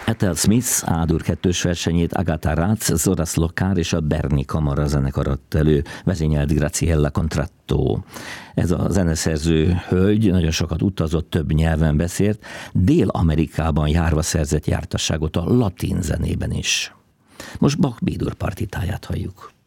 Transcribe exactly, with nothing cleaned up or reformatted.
Ethel Smith A-dur kettős versenyét Agatha Ratz, Zora Slokar és a Berni Kamara zenekar adta elő, vezényelt Graciela Contratto. Ez a zeneszerző hölgy nagyon sokat utazott, több nyelven beszélt, Dél-Amerikában járva szerzett jártasságot a latin zenében is. Most Bach B-dur partitáját halljuk.